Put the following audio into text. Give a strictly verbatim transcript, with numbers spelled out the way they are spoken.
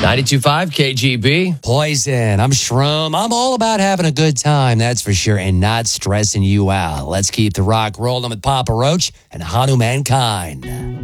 ninety-two point five K G B. Poison. I'm Shroom. I'm all about having a good time, that's for sure, and not stressing you out. Let's keep the rock rolling with Papa Roach and Hanuman Kind.